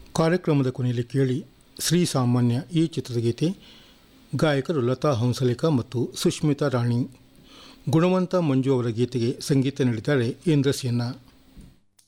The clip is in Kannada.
ಕಾರ್ಯಕ್ರಮದ ಕೊನೆಯಲ್ಲಿ ಕೇಳಿ ಶ್ರೀ ಸಾಮಾನ್ಯ ಈ ಚಿತ್ರದ ಗೀತೆ. ಗಾಯಕರು ಲತಾ ಹಂಸಲೇಖ ಮತ್ತು ಸುಷ್ಮಿತಾ ರಾಣಿ. ಗುಣವಂತ ಮಂಜು ಅವರ ಗೀತೆಗೆ ಸಂಗೀತ ನೀಡಿದ್ದಾರೆ ಇಂದ್ರಸೇನ.